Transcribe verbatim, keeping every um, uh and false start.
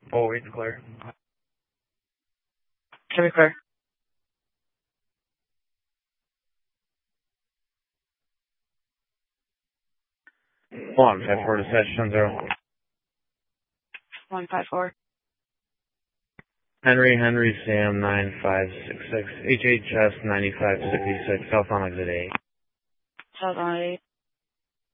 Oh, wait, clear. Can we clear? One, five, four, dispatch, zero. one five four. Henry, Henry, Sam, nine five six six, H H S, ninety-five sixty-six, South on exit eight. South on eight.